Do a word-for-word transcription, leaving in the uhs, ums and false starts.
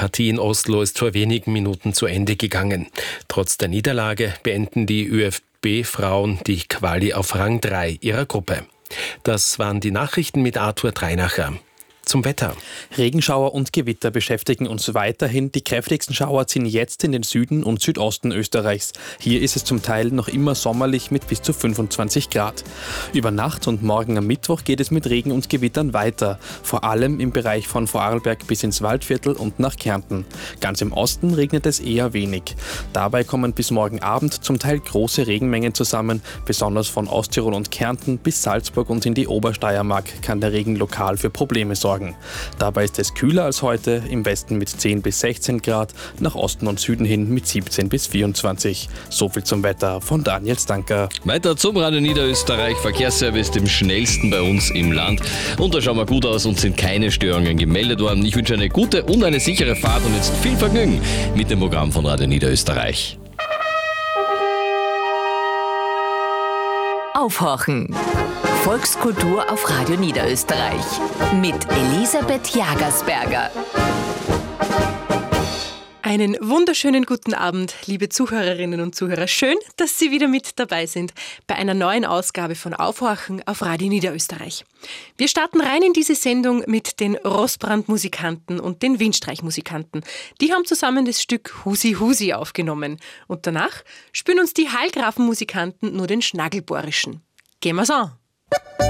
Partie in Oslo ist vor wenigen Minuten zu Ende gegangen. Trotz der Niederlage beenden die ÖFB-Frauen die Quali auf Rang drei ihrer Gruppe. Das waren die Nachrichten mit Arthur Dreinacher. Zum Wetter. Regenschauer und Gewitter beschäftigen uns weiterhin. Die kräftigsten Schauer ziehen jetzt in den Süden und Südosten Österreichs. Hier ist es zum Teil noch immer sommerlich mit bis zu fünfundzwanzig Grad. Über Nacht und morgen am Mittwoch geht es mit Regen und Gewittern weiter. Vor allem im Bereich von Vorarlberg bis ins Waldviertel und nach Kärnten. Ganz im Osten regnet es eher wenig. Dabei kommen bis morgen Abend zum Teil große Regenmengen zusammen. Besonders von Osttirol und Kärnten bis Salzburg und in die Obersteiermark kann der Regen lokal für Probleme sorgen. Dabei ist es kühler als heute, im Westen mit zehn bis sechzehn Grad, nach Osten und Süden hin mit siebzehn bis vierundzwanzig. So viel zum Wetter von Daniel Stanker. Weiter zum Radio Niederösterreich Verkehrsservice, dem schnellsten bei uns im Land. Und da schauen wir gut aus und sind keine Störungen gemeldet worden. Ich wünsche eine gute und eine sichere Fahrt und jetzt viel Vergnügen mit dem Programm von Radio Niederösterreich. Aufhorchen. Volkskultur auf Radio Niederösterreich mit Elisabeth Jagersberger. Einen wunderschönen guten Abend, liebe Zuhörerinnen und Zuhörer. Schön, dass Sie wieder mit dabei sind bei einer neuen Ausgabe von Aufhorchen auf Radio Niederösterreich. Wir starten rein in diese Sendung mit den Rossbrand-Musikanten und den Windstreich-Musikanten. Die haben zusammen das Stück Husi Husi aufgenommen. Und danach spielen uns die Heilgrafen-Musikanten nur den Schnaggelbohrischen. Gehen wir's an!